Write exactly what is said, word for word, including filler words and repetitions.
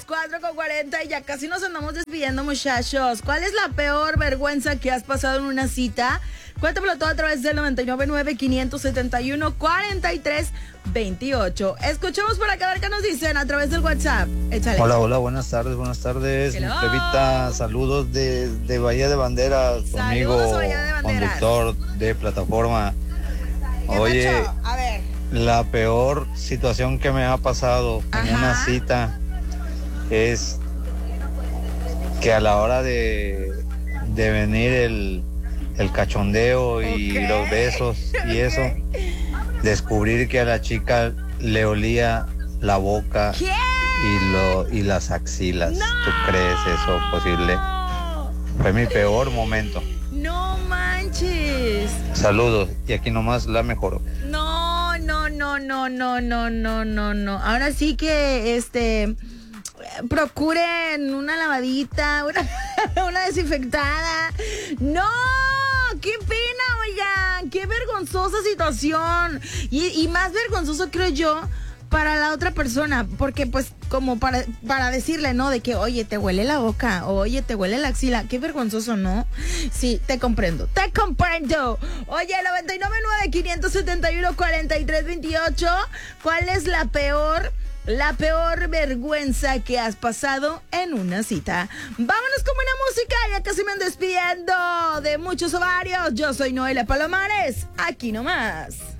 cuatro con cuarenta y ya casi nos andamos despidiendo, muchachos. ¿Cuál es la peor vergüenza que has pasado en una cita? Cuéntamelo todo a través del noventa y nueve nueve, quinientos setenta y uno, cuarenta y tres veintiocho. Escuchemos por acá a ver qué nos dicen a través del WhatsApp. Échale. Hola, hola, buenas tardes, buenas tardes. Hello. Mi Pepita, saludos de, de Bahía de Banderas, Saludos, conmigo, Bahía de Banderas. conductor de plataforma. ¿Qué Oye, macho? A ver. la peor situación que me ha pasado Ajá. en una cita es que a la hora de, de venir el, el cachondeo y Ok. los besos y eso, descubrir que a la chica le olía la boca ¿Qué? y lo y las axilas. ¡No! ¿Tú crees eso posible? Fue mi peor momento. No manches. Saludos, y aquí nomás la mejoró. No, no, no, no, no, no, no, no, no. Ahora sí que, este, procuren una lavadita, una, una desinfectada. No, qué pena, oigan, qué vergonzosa situación. Y, y más vergonzoso creo yo para la otra persona, porque pues como para, para decirle, ¿no? De que, oye, te huele la boca, oye, te huele la axila, qué vergonzoso, ¿no? Sí, te comprendo, te comprendo. Oye, noventa y nueve nueve, quinientos setenta y uno, cuarenta y tres veintiocho, ¿cuál es la peor, la peor vergüenza que has pasado en una cita? Vámonos con buena música, ya casi me ando despidiendo de muchos ovarios. Yo soy Noelia Palomares, aquí nomás.